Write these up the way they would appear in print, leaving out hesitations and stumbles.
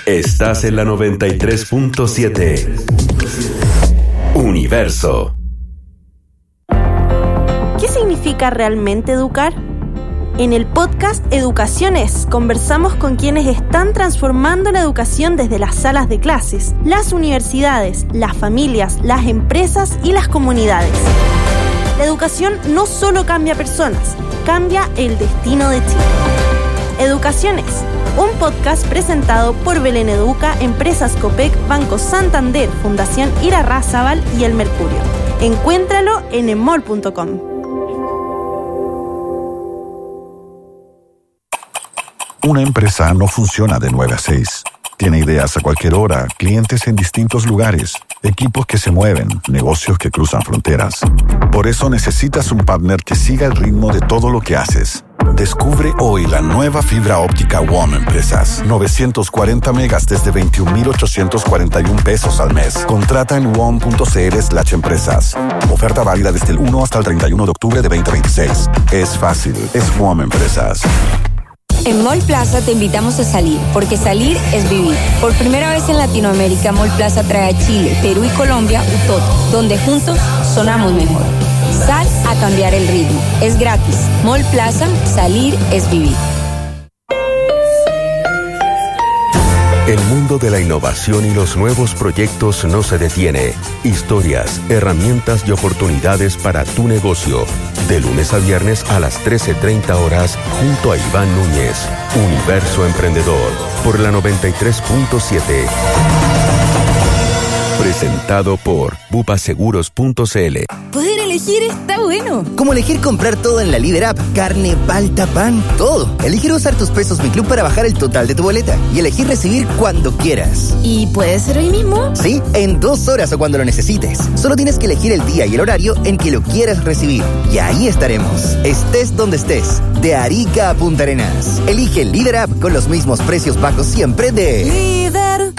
Estás en la 93.7. Universo. ¿Qué significa realmente educar? En el podcast Educaciones conversamos con quienes están transformando la educación desde las salas de clases, las universidades, las familias, las empresas y las comunidades. La educación no solo cambia personas, cambia el destino de Chile. Educaciones, un podcast presentado por Belén Educa, Empresas Copec, Banco Santander, Fundación Irarrázaval y El Mercurio. Encuéntralo en emol.com. Una empresa no funciona de 9 a 6. Tiene ideas a cualquier hora, clientes en distintos lugares, equipos que se mueven, negocios que cruzan fronteras. Por eso necesitas un partner que siga el ritmo de todo lo que haces. Descubre hoy la nueva fibra óptica WOM Empresas. 940 megas desde 21,841 pesos al mes. Contrata en WOM.cl/empresas. Oferta válida desde el 1 hasta el 31 de octubre de 2026. Es fácil, es WOM Empresas. En Mall Plaza te invitamos a salir, porque salir es vivir. Por primera vez en Latinoamérica, Mall Plaza trae a Chile, Perú y Colombia UTOT, donde juntos sonamos mejor. Sal a cambiar el ritmo. Es gratis. Mall Plaza, salir es vivir. El mundo de la innovación y los nuevos proyectos no se detiene. Historias, herramientas y oportunidades para tu negocio. De lunes a viernes a las 13:30 horas junto a Iván Núñez. Universo Emprendedor por la 93.7. Presentado por bupaseguros.cl. Poder elegir está bueno. Como elegir comprar todo en la Líder App. Carne, palta, pan, todo. Elegir usar tus pesos Mi Club para bajar el total de tu boleta. Y elegir recibir cuando quieras. ¿Y puede ser hoy mismo? Sí, en 2 horas o cuando lo necesites. Solo tienes que elegir el día y el horario en que lo quieras recibir. Y ahí estaremos. Estés donde estés. De Arica a Punta Arenas. Elige el Líder App con los mismos precios bajos siempre de Líder.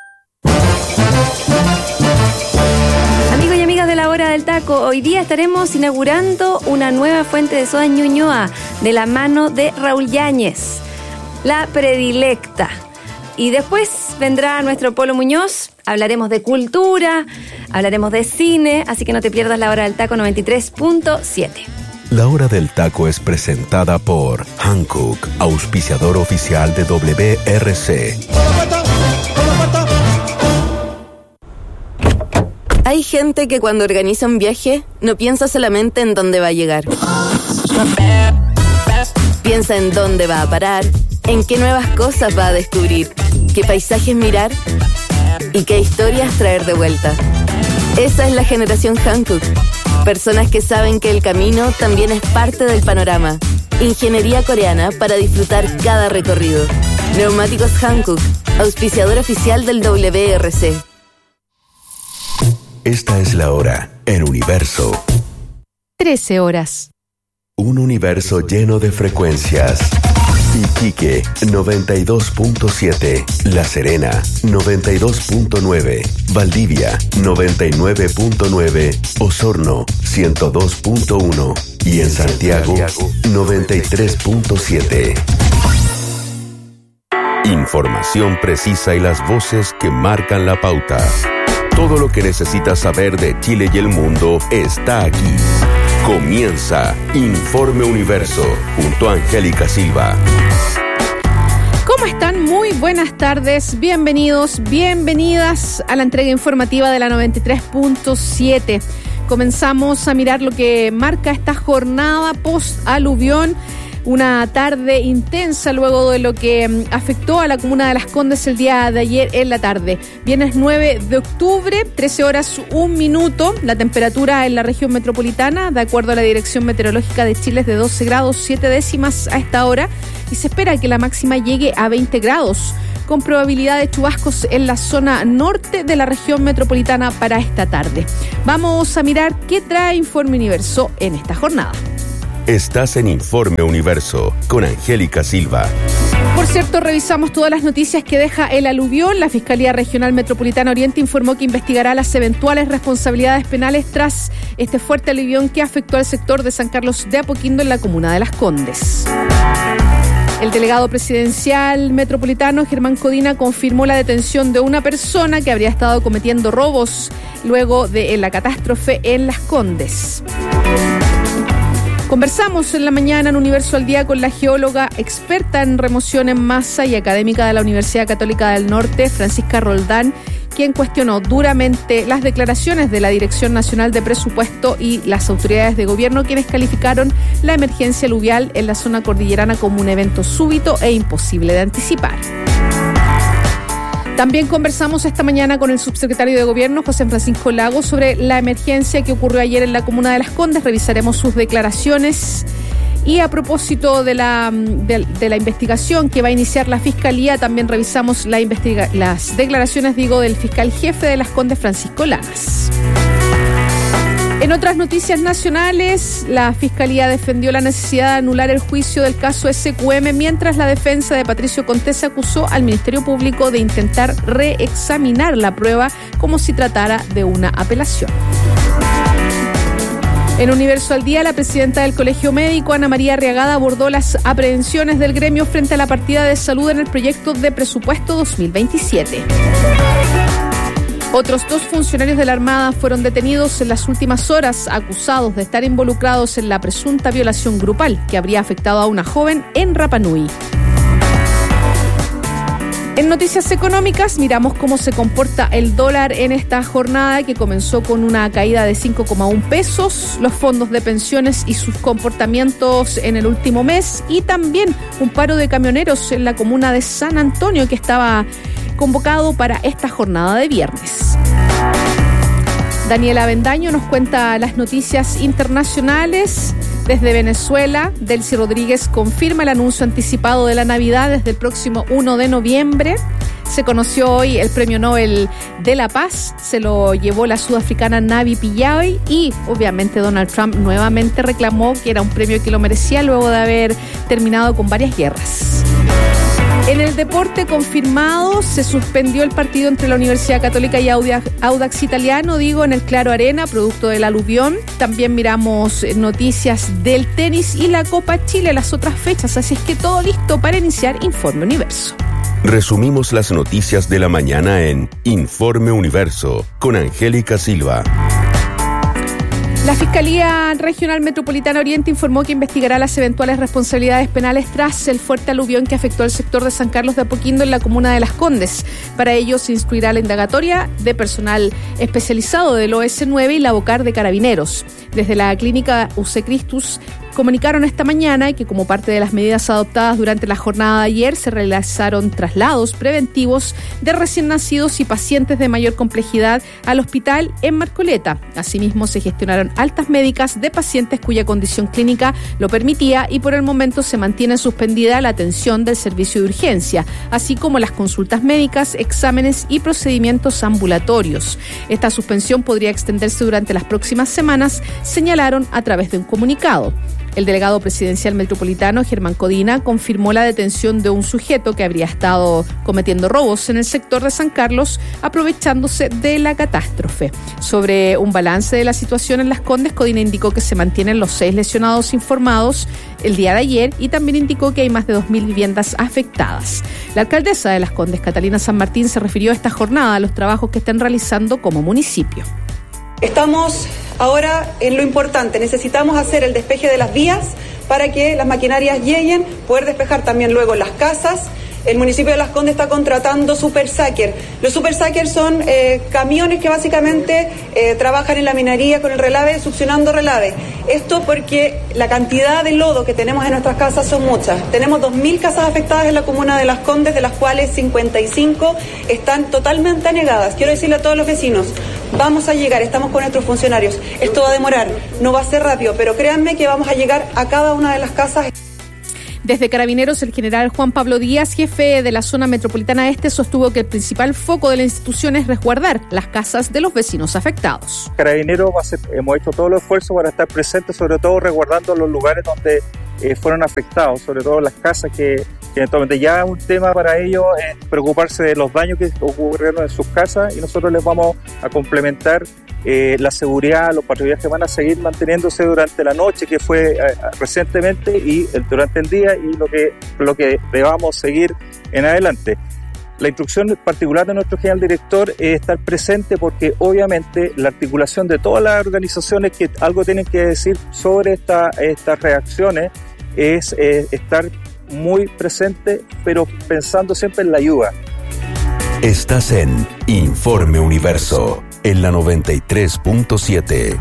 Amigos y amigas de la Hora del Taco, hoy día estaremos inaugurando una nueva fuente de soda en Ñuñoa de la mano de Raúl Yáñez, la predilecta. Y después vendrá nuestro Polo Muñoz, hablaremos de cultura, hablaremos de cine, así que no te pierdas la Hora del Taco 93.7. La Hora del Taco es presentada por Hankook, auspiciador oficial de WRC. Hay gente que cuando organiza un viaje no piensa solamente en dónde va a llegar. Piensa en dónde va a parar, en qué nuevas cosas va a descubrir, qué paisajes mirar y qué historias traer de vuelta. Esa es la generación Hankook. Personas que saben que el camino también es parte del panorama. Ingeniería coreana para disfrutar cada recorrido. Neumáticos Hankook, auspiciador oficial del WRC. Esta es la hora en Universo. 13 horas. Un universo lleno de frecuencias. Iquique 92.7, La Serena 92.9, Valdivia 99.9, Osorno 102.1 y en Santiago 93.7. Información precisa y las voces que marcan la pauta. Todo lo que necesitas saber de Chile y el mundo está aquí. Comienza Informe Universo junto a Angélica Silva. ¿Cómo están? Muy buenas tardes. Bienvenidos, bienvenidas a la entrega informativa de la 93.7. Comenzamos a mirar lo que marca esta jornada post-aluvión. Una tarde intensa luego de lo que afectó a la comuna de Las Condes el día de ayer en la tarde. Viernes 9 de octubre, 13 horas 1 minuto. La temperatura en la región metropolitana, de acuerdo a la Dirección Meteorológica de Chile, es de 12 grados 7 décimas a esta hora. Y se espera que la máxima llegue a 20 grados, con probabilidad de chubascos en la zona norte de la región metropolitana para esta tarde. Vamos a mirar qué trae Informe Universo en esta jornada. Estás en Informe Universo con Angélica Silva. Por cierto, revisamos todas las noticias que deja el aluvión. La Fiscalía Regional Metropolitana Oriente informó que investigará las eventuales responsabilidades penales tras este fuerte aluvión que afectó al sector de San Carlos de Apoquindo en la comuna de Las Condes. El delegado presidencial metropolitano, Germán Codina, confirmó la detención de una persona que habría estado cometiendo robos luego de la catástrofe en Las Condes. Conversamos en la mañana en Universo al Día con la geóloga experta en remoción en masa y académica de la Universidad Católica del Norte, Francisca Roldán, quien cuestionó duramente las declaraciones de la Dirección Nacional de Presupuesto y las autoridades de gobierno, quienes calificaron la emergencia aluvial en la zona cordillerana como un evento súbito e imposible de anticipar. También conversamos esta mañana con el subsecretario de Gobierno, José Francisco Lagos, sobre la emergencia que ocurrió ayer en la comuna de Las Condes. Revisaremos sus declaraciones. Y a propósito de la investigación que va a iniciar la Fiscalía, también revisamos las declaraciones, del fiscal jefe de Las Condes, Francisco Lanas. En otras noticias nacionales, la Fiscalía defendió la necesidad de anular el juicio del caso SQM, mientras la defensa de Patricio Contés acusó al Ministerio Público de intentar reexaminar la prueba como si tratara de una apelación. En Universo al Día, la presidenta del Colegio Médico, Ana María Arriagada, abordó las aprehensiones del gremio frente a la partida de salud en el proyecto de presupuesto 2027. Otros 2 funcionarios de la Armada fueron detenidos en las últimas horas, acusados de estar involucrados en la presunta violación grupal que habría afectado a una joven en Rapa Nui. En noticias económicas, miramos cómo se comporta el dólar en esta jornada, que comenzó con una caída de 5,1 pesos, los fondos de pensiones y sus comportamientos en el último mes, y también un paro de camioneros en la comuna de San Antonio que estaba convocado para esta jornada de viernes. Daniela Avendaño nos cuenta las noticias internacionales. Desde Venezuela, Delcy Rodríguez confirma el anuncio anticipado de la Navidad desde el próximo 1 de noviembre. Se conoció hoy el Premio Nobel de la Paz, se lo llevó la sudafricana Navi Pillay, y obviamente Donald Trump nuevamente reclamó que era un premio que lo merecía luego de haber terminado con varias guerras. En el deporte confirmado, se suspendió el partido entre la Universidad Católica y Audax Italiano, en el Claro Arena, producto del aluvión. También miramos noticias del tenis y la Copa Chile, las otras fechas, así es que todo listo para iniciar Informe Universo. Resumimos las noticias de la mañana en Informe Universo con Angélica Silva. La Fiscalía Regional Metropolitana Oriente informó que investigará las eventuales responsabilidades penales tras el fuerte aluvión que afectó al sector de San Carlos de Apoquindo en la comuna de Las Condes. Para ello se instruirá la indagatoria de personal especializado del OS9 y la Bocar de Carabineros. Desde la clínica UC Christus comunicaron esta mañana que, como parte de las medidas adoptadas durante la jornada de ayer, se realizaron traslados preventivos de recién nacidos y pacientes de mayor complejidad al hospital en Marcoleta. Asimismo, se gestionaron altas médicas de pacientes cuya condición clínica lo permitía, y por el momento se mantiene suspendida la atención del servicio de urgencia, así como las consultas médicas, exámenes y procedimientos ambulatorios. Esta suspensión podría extenderse durante las próximas semanas, señalaron a través de un comunicado. El delegado presidencial metropolitano, Germán Codina, confirmó la detención de un sujeto que habría estado cometiendo robos en el sector de San Carlos, aprovechándose de la catástrofe. Sobre un balance de la situación en Las Condes, Codina indicó que se mantienen los 6 lesionados informados el día de ayer, y también indicó que hay más de 2.000 viviendas afectadas. La alcaldesa de Las Condes, Catalina San Martín, se refirió a esta jornada a los trabajos que están realizando como municipio. Estamos ahora en lo importante, necesitamos hacer el despeje de las vías para que las maquinarias lleguen, poder despejar también luego las casas. El municipio de Las Condes está contratando Super Sacker. Los Super Sacker son camiones que básicamente trabajan en la minería con el relave, succionando relave. Esto porque la cantidad de lodo que tenemos en nuestras casas son muchas. Tenemos 2.000 casas afectadas en la comuna de Las Condes, de las cuales 55 están totalmente anegadas. Quiero decirle a todos los vecinos, vamos a llegar, estamos con nuestros funcionarios. Esto va a demorar, no va a ser rápido, pero créanme que vamos a llegar a cada una de las casas. Desde Carabineros, el general Juan Pablo Díaz, jefe de la zona metropolitana este, sostuvo que el principal foco de la institución es resguardar las casas de los vecinos afectados. Carabineros hemos hecho todo el esfuerzo para estar presentes, sobre todo resguardando los lugares donde fueron afectados, sobre todo las casas que que eventualmente ya un tema para ellos es preocuparse de los daños que ocurrieron en sus casas, y nosotros les vamos a complementar la seguridad, los patrullajes van a seguir manteniéndose durante la noche, que fue recientemente, y durante el día, y lo que debamos seguir en adelante. La instrucción particular de nuestro general director es estar presente, porque obviamente la articulación de todas las organizaciones que algo tienen que decir sobre estas reacciones es estar muy presente, pero pensando siempre en la ayuda. Estás en Informe Universo, en la 93.7.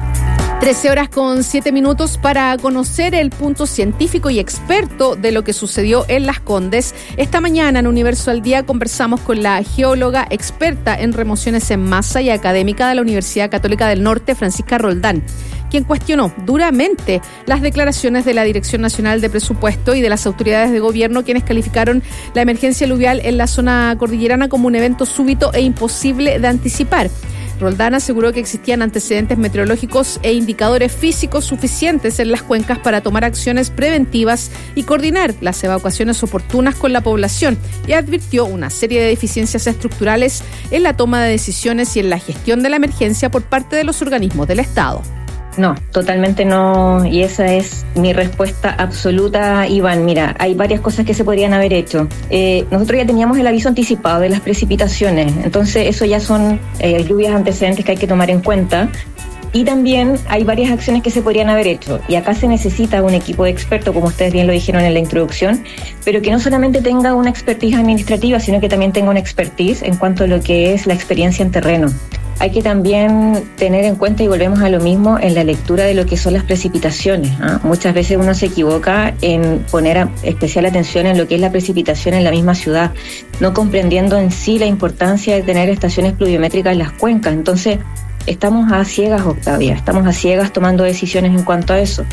13:07 para conocer el punto científico y experto de lo que sucedió en Las Condes. Esta mañana en Universo al Día conversamos con la geóloga experta en remociones en masa y académica de la Universidad Católica del Norte, Francisca Roldán, quien cuestionó duramente las declaraciones de la Dirección Nacional de Presupuesto y de las autoridades de gobierno, quienes calificaron la emergencia aluvial en la zona cordillerana como un evento súbito e imposible de anticipar. Roldán aseguró que existían antecedentes meteorológicos e indicadores físicos suficientes en las cuencas para tomar acciones preventivas y coordinar las evacuaciones oportunas con la población, y advirtió una serie de deficiencias estructurales en la toma de decisiones y en la gestión de la emergencia por parte de los organismos del Estado. No, totalmente no, y esa es mi respuesta absoluta, Iván. Mira, hay varias cosas que se podrían haber hecho. Nosotros ya teníamos el aviso anticipado de las precipitaciones, entonces eso ya son lluvias antecedentes que hay que tomar en cuenta. Y también hay varias acciones que se podrían haber hecho, y acá se necesita un equipo de expertos, como ustedes bien lo dijeron en la introducción, pero que no solamente tenga una expertise administrativa, sino que también tenga una expertise en cuanto a lo que es la experiencia en terreno. Hay que también tener en cuenta, y volvemos a lo mismo, en la lectura de lo que son las precipitaciones, ¿eh? Muchas veces uno se equivoca en poner especial atención en lo que es la precipitación en la misma ciudad, no comprendiendo en sí la importancia de tener estaciones pluviométricas en las cuencas. Entonces, estamos a ciegas, Octavia, estamos a ciegas tomando decisiones en cuanto a eso.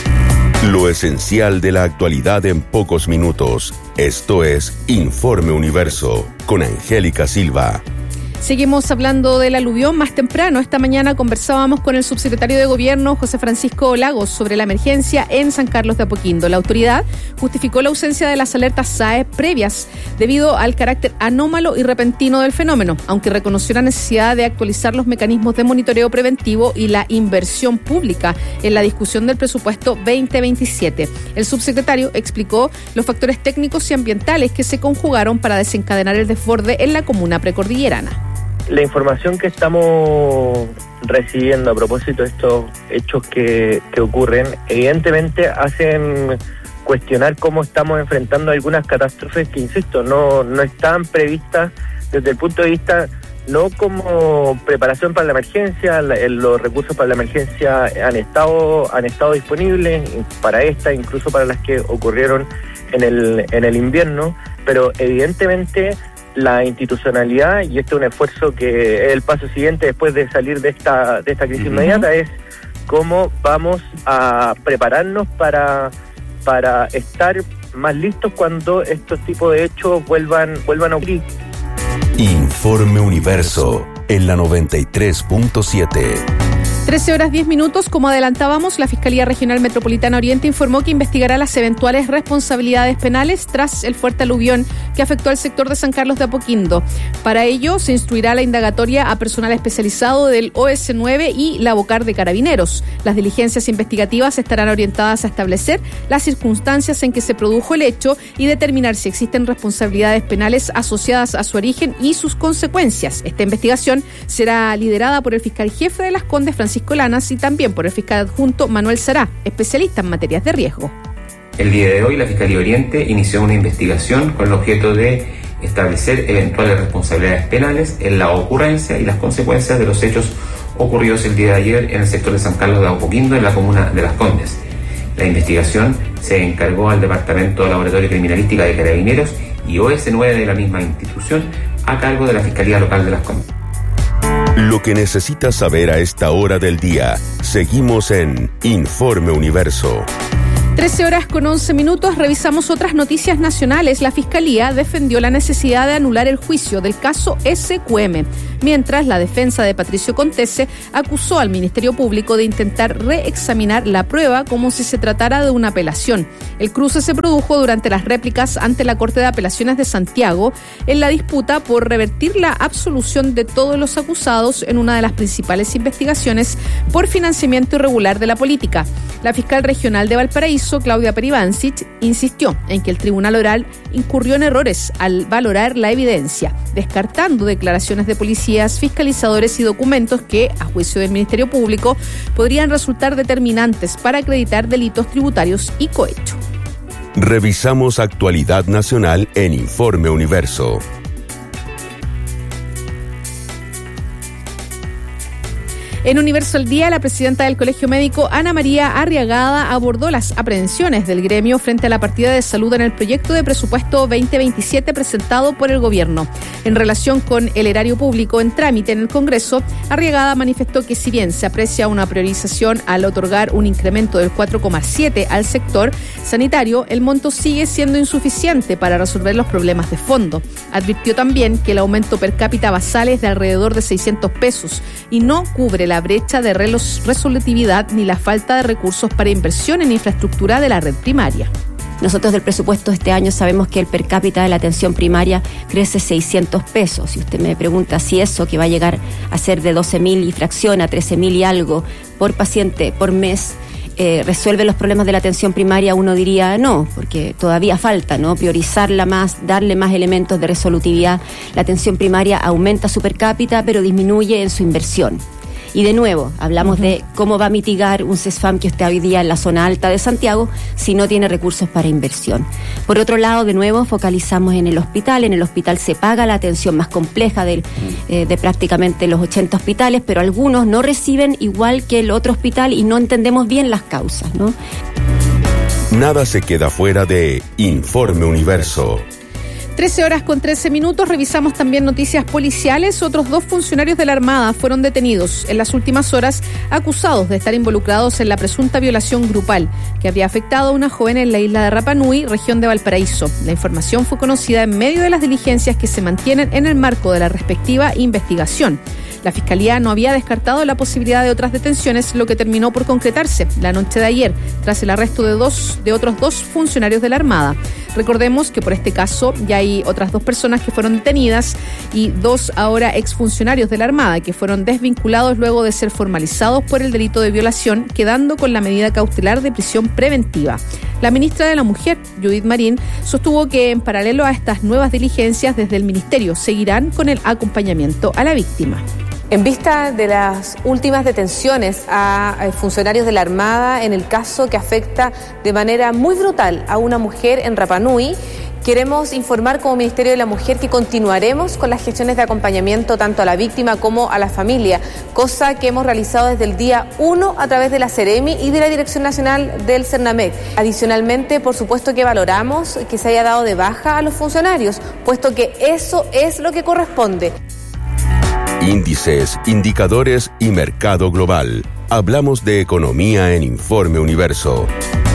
Lo esencial de la actualidad en pocos minutos. Esto es Informe Universo, con Angélica Silva. Seguimos hablando del aluvión. Más temprano, esta mañana, conversábamos con el subsecretario de Gobierno, José Francisco Lagos, sobre la emergencia en San Carlos de Apoquindo. La autoridad justificó la ausencia de las alertas SAE previas debido al carácter anómalo y repentino del fenómeno, aunque reconoció la necesidad de actualizar los mecanismos de monitoreo preventivo y la inversión pública en la discusión del presupuesto 2027. El subsecretario explicó los factores técnicos y ambientales que se conjugaron para desencadenar el desborde en la comuna precordillerana. La información que estamos recibiendo a propósito de estos hechos que ocurren, evidentemente hacen cuestionar cómo estamos enfrentando algunas catástrofes que, insisto, no están previstas desde el punto de vista, no como preparación para la emergencia. Los recursos para la emergencia han estado disponibles para esta, incluso para las que ocurrieron en el invierno, pero evidentemente la institucionalidad, y este es un esfuerzo que es el paso siguiente después de salir de esta crisis inmediata, es cómo vamos a prepararnos para estar más listos cuando estos tipos de hechos vuelvan a ocurrir. Informe Universo, en la 93.7. 13:10. Como adelantábamos, la Fiscalía Regional Metropolitana Oriente informó que investigará las eventuales responsabilidades penales tras el fuerte aluvión que afectó al sector de San Carlos de Apoquindo. Para ello, se instruirá la indagatoria a personal especializado del OS9 y la Bocar de Carabineros. Las diligencias investigativas estarán orientadas a establecer las circunstancias en que se produjo el hecho y determinar si existen responsabilidades penales asociadas a su origen y sus consecuencias. Esta investigación será liderada por el fiscal jefe de Las Condes, Francisco Lanas, y también por el fiscal adjunto Manuel Sará, especialista en materias de riesgo. El día de hoy la Fiscalía Oriente inició una investigación con el objeto de establecer eventuales responsabilidades penales en la ocurrencia y las consecuencias de los hechos ocurridos el día de ayer en el sector de San Carlos de Apoquindo, en la comuna de Las Condes. La investigación se encargó al Departamento de Laboratorio Criminalística de Carabineros y OS9 de la misma institución, a cargo de la Fiscalía Local de Las Condes. Lo que necesitas saber a esta hora del día. Seguimos en Informe Universo. 13:11. Revisamos otras noticias nacionales. La Fiscalía defendió la necesidad de anular el juicio del caso SQM, mientras la defensa de Patricio Contese acusó al Ministerio Público de intentar reexaminar la prueba como si se tratara de una apelación. El cruce se produjo durante las réplicas ante la Corte de Apelaciones de Santiago en la disputa por revertir la absolución de todos los acusados en una de las principales investigaciones por financiamiento irregular de la política. La fiscal regional de Valparaíso, Claudia Peribancic, insistió en que el Tribunal Oral incurrió en errores al valorar la evidencia, descartando declaraciones de policías, fiscalizadores y documentos que, a juicio del Ministerio Público, podrían resultar determinantes para acreditar delitos tributarios y cohecho. Revisamos actualidad nacional en Informe Universo. En Universo al Día, la presidenta del Colegio Médico, Ana María Arriagada, abordó las aprehensiones del gremio frente a la partida de salud en el proyecto de presupuesto 2027 presentado por el gobierno. En relación con el erario público en trámite en el Congreso, Arriagada manifestó que si bien se aprecia una priorización al otorgar un incremento del 4,7 al sector sanitario, el monto sigue siendo insuficiente para resolver los problemas de fondo. Advirtió también que el aumento per cápita basal es de alrededor de 600 pesos y no cubre la brecha de resolutividad ni la falta de recursos para inversión en infraestructura de la red primaria. Nosotros del presupuesto de este año sabemos que el per cápita de la atención primaria crece 600 pesos. Si usted me pregunta si eso, que va a llegar a ser de 12.000 y fracción a 13.000 y algo por paciente por mes, resuelve los problemas de la atención primaria, uno diría no, porque todavía falta, ¿no? Priorizarla más, darle más elementos de resolutividad. La atención primaria aumenta su per cápita, pero disminuye en su inversión. Y de nuevo, hablamos de cómo va a mitigar un CESFAM que esté hoy día en la zona alta de Santiago si no tiene recursos para inversión. Por otro lado, de nuevo, focalizamos en el hospital. En el hospital se paga la atención más compleja de prácticamente los 80 hospitales, pero algunos no reciben igual que el otro hospital y no entendemos bien las causas, ¿no? Nada se queda fuera de Informe Universo. 13:13. Revisamos también noticias policiales. Otros 2 funcionarios de la Armada fueron detenidos en las últimas horas, acusados de estar involucrados en la presunta violación grupal que habría afectado a una joven en la isla de Rapa Nui, región de Valparaíso. La información fue conocida en medio de las diligencias que se mantienen en el marco de la respectiva investigación. La Fiscalía no había descartado la posibilidad de otras detenciones, lo que terminó por concretarse la noche de ayer, tras el arresto de otros 2 funcionarios de la Armada. Recordemos que por este caso ya hay otras 2 personas que fueron detenidas y 2 ahora exfuncionarios de la Armada que fueron desvinculados luego de ser formalizados por el delito de violación, quedando con la medida cautelar de prisión preventiva. La ministra de la Mujer, Judith Marín, sostuvo que en paralelo a estas nuevas diligencias desde el Ministerio seguirán con el acompañamiento a la víctima. En vista de las últimas detenciones a funcionarios de la Armada en el caso que afecta de manera muy brutal a una mujer en Rapa Nui, queremos informar como Ministerio de la Mujer que continuaremos con las gestiones de acompañamiento tanto a la víctima como a la familia, cosa que hemos realizado desde el día 1 a través de la Seremi y de la Dirección Nacional del CERNAMEC. Adicionalmente, por supuesto que valoramos que se haya dado de baja a los funcionarios, puesto que eso es lo que corresponde. Índices, indicadores y mercado global. Hablamos de economía en Informe Universo.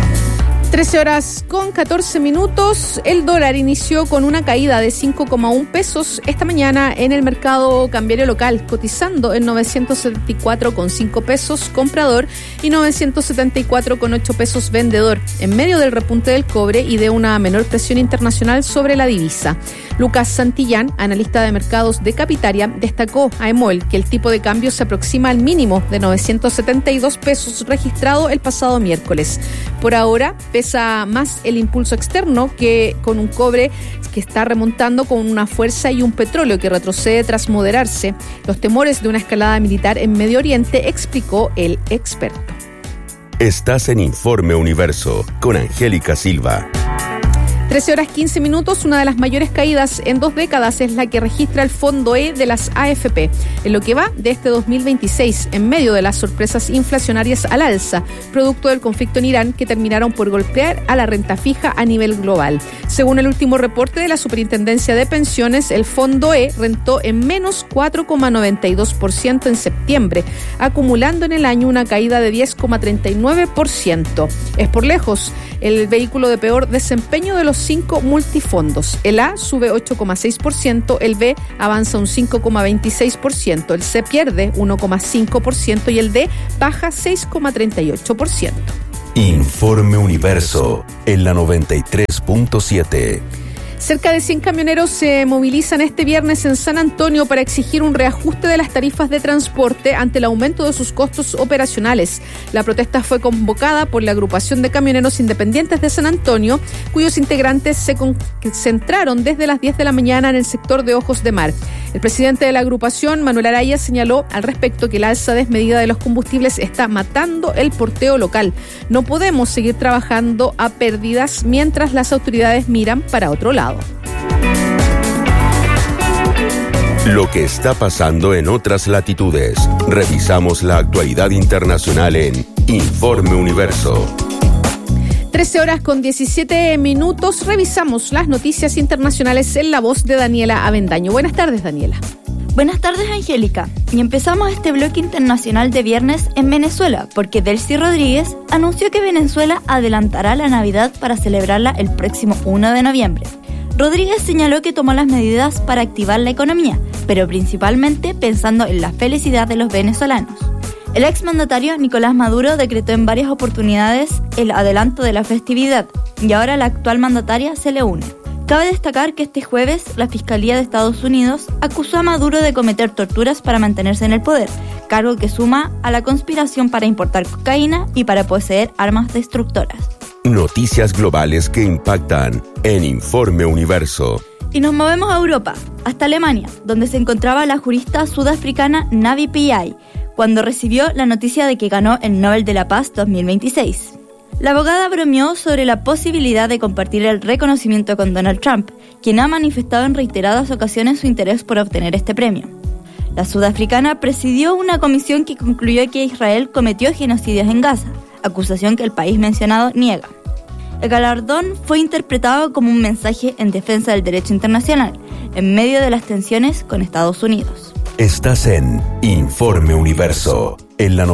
13:14. El dólar inició con una caída de 5,1 pesos esta mañana en el mercado cambiario local, cotizando en 974,5 pesos comprador y 974,8 pesos vendedor, en medio del repunte del cobre y de una menor presión internacional sobre la divisa. Lucas Santillán, analista de mercados de Capitaria, destacó a EMOL que el tipo de cambio se aproxima al mínimo de 972 pesos registrado el pasado miércoles. Por ahora, pesa más el impulso externo que con un cobre que está remontando con una fuerza y un petróleo que retrocede tras moderarse los temores de una escalada militar en Medio Oriente, explicó el experto. Estás en Informe Universo con Angélica Silva. 13:15, una de las mayores caídas en 2 décadas es la que registra el Fondo E de las AFP, en lo que va de este 2026, en medio de las sorpresas inflacionarias al alza, producto del conflicto en Irán, que terminaron por golpear a la renta fija a nivel global. Según el último reporte de la Superintendencia de Pensiones, el Fondo E rentó en menos 4,92% en septiembre, acumulando en el año una caída de 10,39%. Es por lejos el vehículo de peor desempeño de los 5 multifondos. El A sube 8,6%, el B avanza un 5,26%, el C pierde 1,5% y el D baja 6,38%. Informe Universo en la 93.7. Cerca de 100 camioneros se movilizan este viernes en San Antonio para exigir un reajuste de las tarifas de transporte ante el aumento de sus costos operacionales. La protesta fue convocada por la agrupación de camioneros independientes de San Antonio, cuyos integrantes se concentraron desde las 10 de la mañana en el sector de Ojos de Mar. El presidente de la agrupación, Manuel Araya, señaló al respecto que la alza desmedida de los combustibles está matando el porteo local. No podemos seguir trabajando a pérdidas mientras las autoridades miran para otro lado. Lo que está pasando en otras latitudes. Revisamos la actualidad internacional en Informe Universo. 13:17. Revisamos las noticias internacionales en la voz de Daniela Avendaño. Buenas tardes, Daniela. Buenas tardes, Angélica. Y empezamos este bloque internacional de viernes en Venezuela, porque Delcy Rodríguez anunció que Venezuela adelantará la Navidad para celebrarla el próximo 1 de noviembre. Rodríguez señaló que tomó las medidas para activar la economía, pero principalmente pensando en la felicidad de los venezolanos. El exmandatario Nicolás Maduro decretó en varias oportunidades el adelanto de la festividad, y ahora la actual mandataria se le une. Cabe destacar que este jueves la Fiscalía de Estados Unidos acusó a Maduro de cometer torturas para mantenerse en el poder, cargo que suma a la conspiración para importar cocaína y para poseer armas destructoras. Noticias globales que impactan en Informe Universo. Y nos movemos a Europa, hasta Alemania, donde se encontraba la jurista sudafricana Navi Pillay, cuando recibió la noticia de que ganó el Nobel de la Paz 2026. La abogada bromeó sobre la posibilidad de compartir el reconocimiento con Donald Trump, quien ha manifestado en reiteradas ocasiones su interés por obtener este premio. La sudafricana presidió una comisión que concluyó que Israel cometió genocidios en Gaza, acusación que el país mencionado niega. El galardón fue interpretado como un mensaje en defensa del derecho internacional, en medio de las tensiones con Estados Unidos. Estás en Informe Universo, en la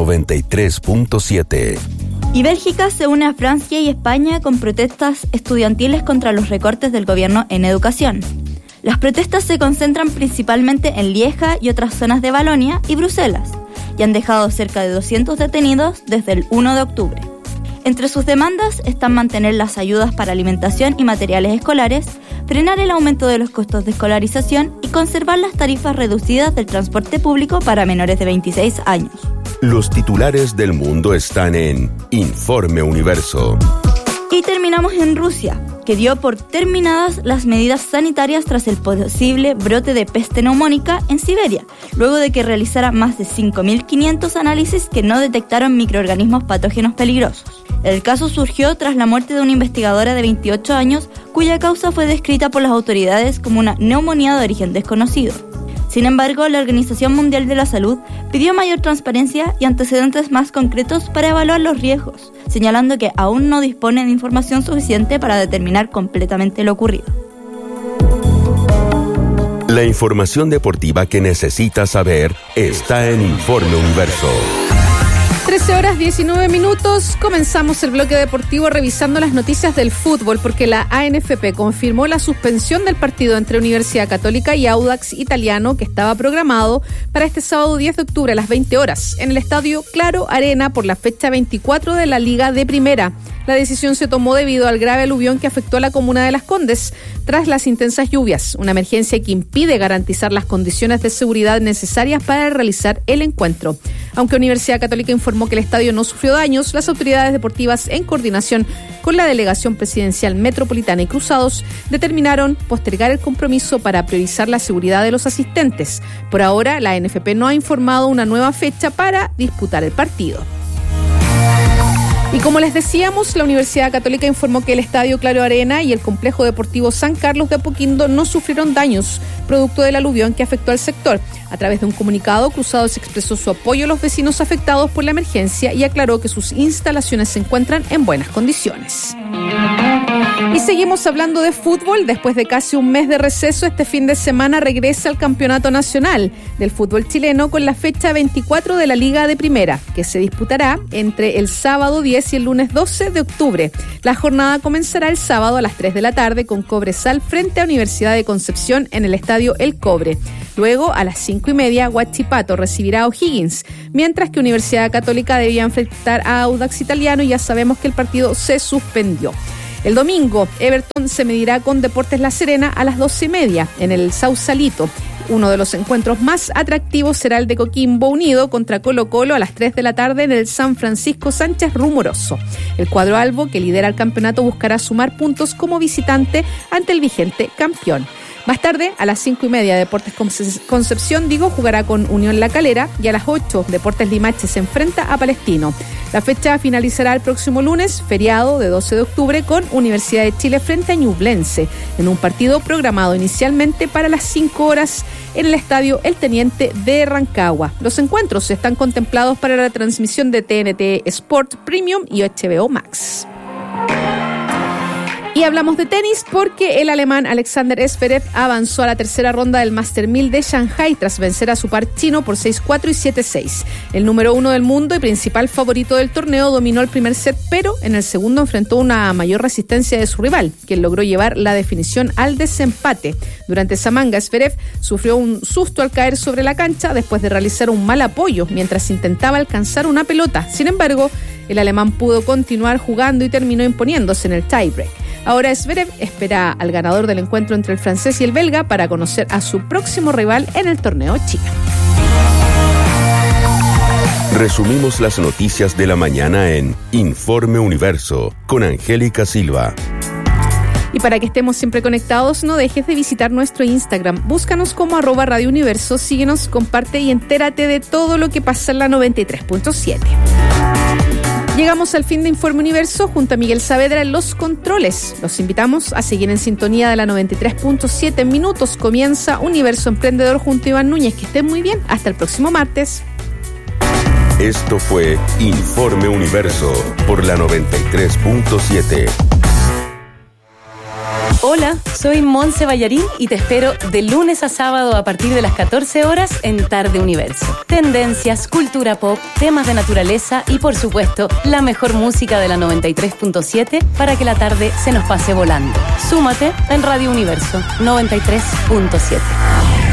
93.7. Y Bélgica se une a Francia y España con protestas estudiantiles contra los recortes del gobierno en educación. Las protestas se concentran principalmente en Lieja y otras zonas de Valonia y Bruselas, y han dejado cerca de 200 detenidos desde el 1 de octubre. Entre sus demandas están mantener las ayudas para alimentación y materiales escolares, frenar el aumento de los costos de escolarización y conservar las tarifas reducidas del transporte público para menores de 26 años. Los titulares del mundo están en Informe Universo. Y terminamos en Rusia, que dio por terminadas las medidas sanitarias tras el posible brote de peste neumónica en Siberia, luego de que realizara más de 5.500 análisis que no detectaron microorganismos patógenos peligrosos. El caso surgió tras la muerte de una investigadora de 28 años, cuya causa fue descrita por las autoridades como una neumonía de origen desconocido. Sin embargo, la Organización Mundial de la Salud pidió mayor transparencia y antecedentes más concretos para evaluar los riesgos, señalando que aún no dispone de información suficiente para determinar completamente lo ocurrido. La información deportiva que necesitas saber está en Informe Universo. 13:19. Comenzamos el bloque deportivo revisando las noticias del fútbol, porque la ANFP confirmó la suspensión del partido entre Universidad Católica y Audax Italiano, que estaba programado para este sábado 10 de octubre a las 20 horas en el estadio Claro Arena por la fecha 24 de la Liga de Primera. La decisión se tomó debido al grave aluvión que afectó a la comuna de Las Condes tras las intensas lluvias, una emergencia que impide garantizar las condiciones de seguridad necesarias para realizar el encuentro. Aunque Universidad Católica informó que el estadio no sufrió daños, las autoridades deportivas, en coordinación con la Delegación Presidencial Metropolitana y Cruzados, determinaron postergar el compromiso para priorizar la seguridad de los asistentes. Por ahora, la ANFP no ha informado una nueva fecha para disputar el partido. Y como les decíamos, la Universidad Católica informó que el Estadio Claro Arena y el Complejo Deportivo San Carlos de Apoquindo no sufrieron daños producto del aluvión que afectó al sector. A través de un comunicado, Cruzados expresó su apoyo a los vecinos afectados por la emergencia y aclaró que sus instalaciones se encuentran en buenas condiciones. Y seguimos hablando de fútbol. Después de casi un mes de receso, este fin de semana regresa al Campeonato Nacional del Fútbol Chileno con la fecha 24 de la Liga de Primera, que se disputará entre el sábado 10 y el lunes 12 de octubre. La jornada comenzará el sábado a las 3 de la tarde con Cobresal frente a Universidad de Concepción en el Estadio El Cobre. Luego, a las 5:30, Huachipato recibirá a O'Higgins, mientras que Universidad Católica debía enfrentar a Audax Italiano y ya sabemos que el partido se suspendió. El domingo, Everton se medirá con Deportes La Serena a las 12:30 en el Sausalito. Uno de los encuentros más atractivos será el de Coquimbo Unido contra Colo-Colo a las 3 de la tarde en el San Francisco Sánchez Rumoroso. El cuadro albo, que lidera el campeonato, buscará sumar puntos como visitante ante el vigente campeón. Más tarde, a las 5:30, Deportes Concepción, jugará con Unión La Calera y a las 8, Deportes Limache se enfrenta a Palestino. La fecha finalizará el próximo lunes, feriado de 12 de octubre, con Universidad de Chile frente a Ñublense, en un partido programado inicialmente para las 5 horas en el Estadio El Teniente de Rancagua. Los encuentros están contemplados para la transmisión de TNT Sport Premium y HBO Max. Y hablamos de tenis porque el alemán Alexander Zverev avanzó a la tercera ronda del Master 1000 de Shanghái tras vencer a su par chino por 6-4 y 7-6. El número 1 del mundo y principal favorito del torneo dominó el primer set, pero en el segundo enfrentó una mayor resistencia de su rival, quien logró llevar la definición al desempate. Durante esa manga, Zverev sufrió un susto al caer sobre la cancha después de realizar un mal apoyo mientras intentaba alcanzar una pelota. Sin embargo, el alemán pudo continuar jugando y terminó imponiéndose en el tiebreak. Ahora Zverev espera al ganador del encuentro entre el francés y el belga para conocer a su próximo rival en el torneo chino. Resumimos las noticias de la mañana en Informe Universo con Angélica Silva. Y para que estemos siempre conectados, no dejes de visitar nuestro Instagram. Búscanos como @Radio Universo, síguenos, comparte y entérate de todo lo que pasa en la 93.7. Llegamos al fin de Informe Universo junto a Miguel Saavedra en los controles. Los invitamos a seguir en sintonía de la 93.7. En minutos comienza Universo Emprendedor junto a Iván Núñez. Que estén muy bien. Hasta el próximo martes. Esto fue Informe Universo por la 93.7. Hola, soy Monse Ballarín y te espero de lunes a sábado a partir de las 14 horas en Tarde Universo. Tendencias, cultura pop, temas de naturaleza y, por supuesto, la mejor música de la 93.7 para que la tarde se nos pase volando. Súmate en Radio Universo 93.7.